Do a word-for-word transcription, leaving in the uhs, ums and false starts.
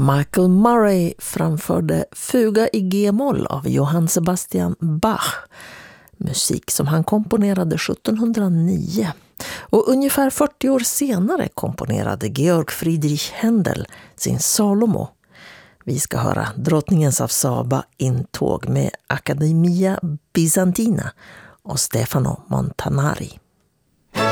Michael Murray framförde Fuga i G-moll av Johann Sebastian Bach, musik som han komponerade sjuttonhundranio. Och ungefär fyrtio år senare komponerade Georg Friedrich Händel sin Salomo. Vi ska höra drottningens av Saba intåg med Accademia Bizantina och Stefano Montanari.